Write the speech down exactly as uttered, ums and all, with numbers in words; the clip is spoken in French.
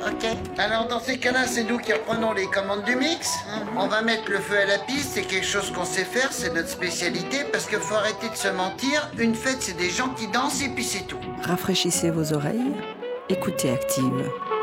Ok. Alors dans ces cas-là, c'est nous qui reprenons les commandes du mix. Mm-hmm. On va mettre le feu à la piste, c'est quelque chose qu'on sait faire, c'est notre spécialité, parce qu'il faut arrêter de se mentir. Une fête, c'est des gens qui dansent et puis c'est tout. Rafraîchissez vos oreilles, écoutez Active.